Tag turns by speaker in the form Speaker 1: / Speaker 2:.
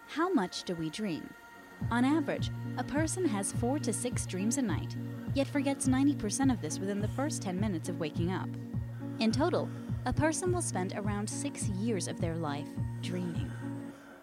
Speaker 1: How much do we dream? On average, a person has 4 to 6 dreams a night, yet forgets 90% of this within the first 10 minutes of waking up. In total, a person will spend around 6 years of their life dreaming.